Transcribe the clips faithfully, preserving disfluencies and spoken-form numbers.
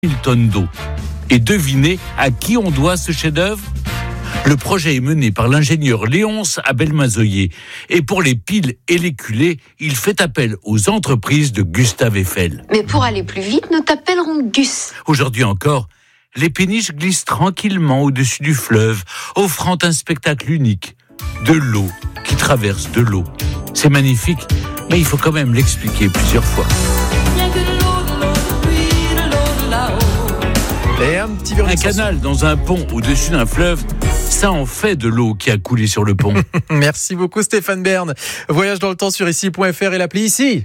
mille tonnes d'eau. Et devinez à qui on doit ce chef-d'œuvre ? Le projet est mené par l'ingénieur Léonce Abel-Mazoyer. Et pour les piles et les culées, il fait appel aux entreprises de Gustave Eiffel. Mais pour aller plus vite, nous t'appellerons Gus. Aujourd'hui encore, les péniches glissent tranquillement au-dessus du fleuve, offrant un spectacle unique. De l'eau qui traverse de l'eau. C'est magnifique, mais il faut quand même l'expliquer plusieurs fois. Et un petit Un canal dans un pont au-dessus d'un fleuve, ça en fait de l'eau qui a coulé sur le pont. Merci beaucoup Stéphane Bern. Voyage dans le temps sur ici point f r et l'appli ici.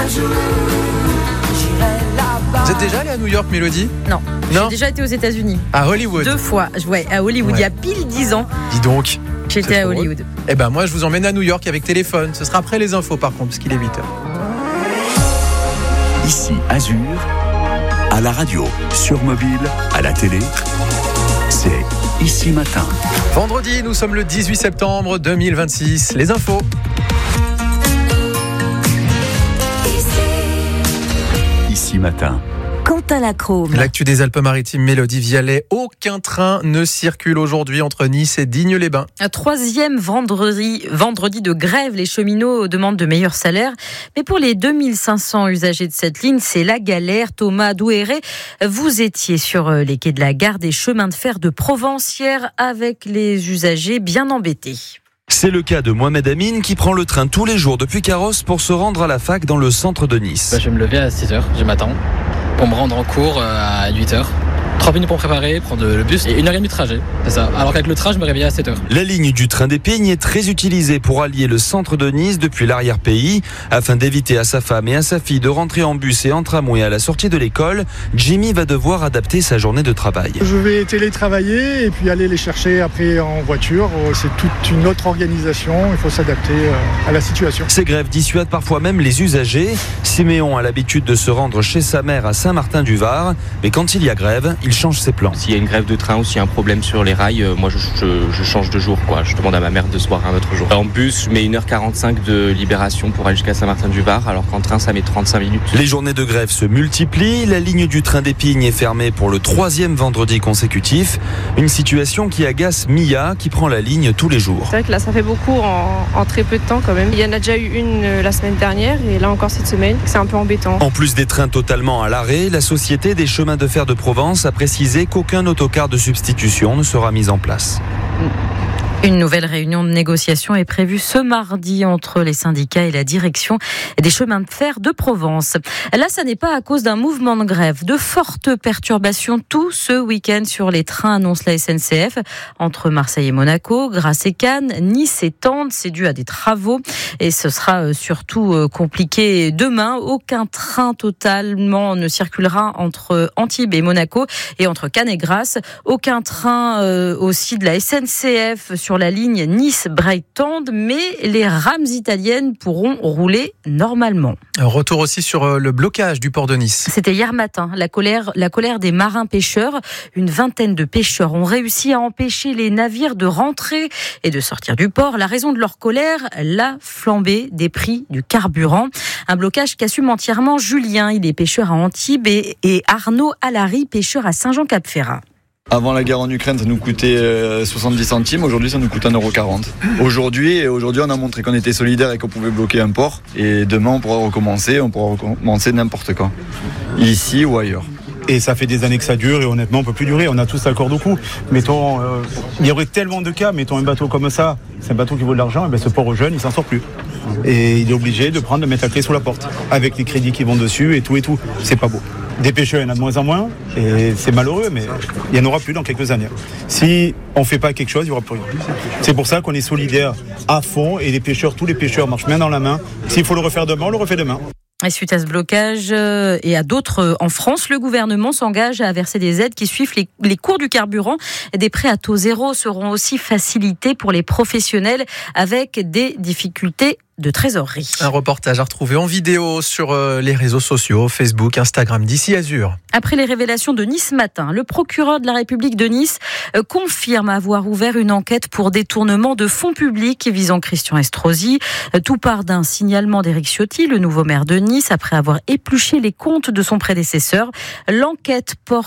Vous êtes déjà allé à New York, Mélodie ? Non, Non j'ai déjà été aux États-Unis. À Hollywood. Deux fois. Ouais, à Hollywood, Ouais. il y a pile dix ans, Dis donc. j'étais C'est à drôle. Hollywood. Eh ben moi je vous emmène à New York avec téléphone. Ce sera après les infos par contre, parce qu'il est huit heures. Ici Azur, à la radio, sur mobile, à la télé, c'est Ici Matin. Vendredi, nous sommes le dix-huit septembre deux mille vingt-six. Les infos. Ici Matin. Quentin Lacrome. L'actu des Alpes-Maritimes, Mélodie Vialet. Aucun train ne circule aujourd'hui entre Nice et Digne-les-Bains. Un troisième vendredi, vendredi de grève, les cheminots demandent de meilleurs salaires. Mais pour les deux mille cinq cents usagers de cette ligne, c'est la galère. Thomas Douéré, vous étiez sur les quais de la gare des chemins de fer de Provence hier avec les usagers bien embêtés. C'est le cas de Mohamed Amin qui prend le train tous les jours depuis Carrosse pour se rendre à la fac dans le centre de Nice. Bah, je vais me lever à six heures du matin pour me rendre en cours à huit heures. trois minutes pour me préparer, prendre le bus et une heure et demie de trajet. C'est ça. Alors qu'avec le train, je me réveillais à sept heures. La ligne du train des Pignes est très utilisée pour allier le centre de Nice depuis l'arrière-pays. Afin d'éviter à sa femme et à sa fille de rentrer en bus et en tramway à la sortie de l'école, Jimmy va devoir adapter sa journée de travail. Je vais télétravailler et puis aller les chercher après en voiture. C'est toute une autre organisation, il faut s'adapter à la situation. Ces grèves dissuadent parfois même les usagers. Siméon a l'habitude de se rendre chez sa mère à Saint-Martin-du-Var, mais quand il y a grève, il change ses plans. S'il y a une grève de train ou s'il y a un problème sur les rails, euh, moi je, je, je change de jour, quoi. Je demande à ma mère de se voir un autre jour. En bus, je mets une heure quarante-cinq de libération pour aller jusqu'à Saint-Martin-du-Var, alors qu'en train, ça met trente-cinq minutes. Les journées de grève se multiplient. La ligne du train des Pignes est fermée pour le troisième vendredi consécutif. Une situation qui agace Mia, qui prend la ligne tous les jours. C'est vrai que là, ça fait beaucoup en, en très peu de temps quand même. Il y en a déjà eu une euh, la semaine dernière et là encore cette semaine. C'est un peu embêtant. En plus des trains totalement à l'arrêt, la Société des chemins de fer de Provence a précisé qu'aucun autocar de substitution ne sera mis en place. Une nouvelle réunion de négociation est prévue ce mardi entre les syndicats et la direction des chemins de fer de Provence. Là, ça n'est pas à cause d'un mouvement de grève. De fortes perturbations tout ce week-end sur les trains, annonce la S N C F. Entre Marseille et Monaco, Grasse et Cannes, Nice et Tende, c'est dû à des travaux. Et ce sera surtout compliqué demain. Aucun train totalement ne circulera entre Antibes et Monaco et entre Cannes et Grasse. Aucun train euh, aussi de la S N C F sur sur la ligne Nice-Brighton, mais les rames italiennes pourront rouler normalement. Un retour aussi sur le blocage du port de Nice. C'était hier matin, la colère, la colère des marins-pêcheurs. Une vingtaine de pêcheurs ont réussi à empêcher les navires de rentrer et de sortir du port. La raison de leur colère, la flambée des prix du carburant. Un blocage qu'assume entièrement Julien. Il est pêcheur à Antibes et, et Arnaud Alary, pêcheur à Saint-Jean-Cap-Ferrat. Avant la guerre en Ukraine, ça nous coûtait soixante-dix centimes. Aujourd'hui, ça nous coûte un euro quarante. Aujourd'hui, aujourd'hui, on a montré qu'on était solidaire et qu'on pouvait bloquer un port. Et demain, on pourra recommencer. On pourra recommencer n'importe quand, ici ou ailleurs. Et ça fait des années que ça dure et honnêtement, on peut plus durer. On a tous la corde au cou. Mettons, euh, il y aurait tellement de cas. Mettons un bateau comme ça, c'est un bateau qui vaut de l'argent. Et ben ce pauvre jeune, il s'en sort plus. Et il est obligé de prendre, de mettre la clé sous la porte, avec les crédits qui vont dessus et tout et tout. C'est pas beau. Des pêcheurs, il y en a de moins en moins, et c'est malheureux, mais il n'y en aura plus dans quelques années. Si on ne fait pas quelque chose, il n'y aura plus rien. C'est pour ça qu'on est solidaires à fond, et les pêcheurs, tous les pêcheurs marchent main dans la main. S'il faut le refaire demain, on le refait demain. Et suite à ce blocage et à d'autres en France, le gouvernement s'engage à verser des aides qui suivent les, les cours du carburant. Des prêts à taux zéro seront aussi facilités pour les professionnels avec des difficultés de trésorerie. Un reportage à retrouver en vidéo sur les réseaux sociaux, Facebook, Instagram d'Ici Azur. Après les révélations de Nice Matin, le procureur de la République de Nice confirme avoir ouvert une enquête pour détournement de fonds publics visant Christian Estrosi. Tout part d'un signalement d'Éric Ciotti, le nouveau maire de Nice, après avoir épluché les comptes de son prédécesseur. L'enquête porte